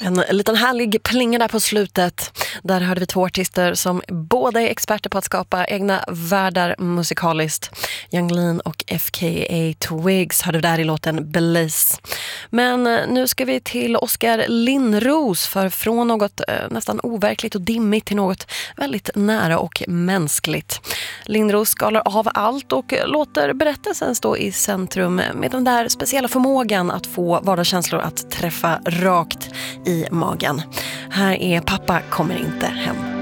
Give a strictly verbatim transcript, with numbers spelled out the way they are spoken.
En liten härlig plinga där på slutet. Där hörde vi två artister som båda är experter på att skapa egna världar musikaliskt. Yung Lean och F K A Twigs hörde vi där i låten Belize. Men nu ska vi till Oskar Linnros, för från något eh, nästan overkligt och dimmigt till något väldigt nära och mänskligt. Linnros skalar av allt och låter berättelsen stå i centrum med den där speciella förmågan att få vardagskänslor att träffa rakt i magen. Här är Pappa kommer inte hem.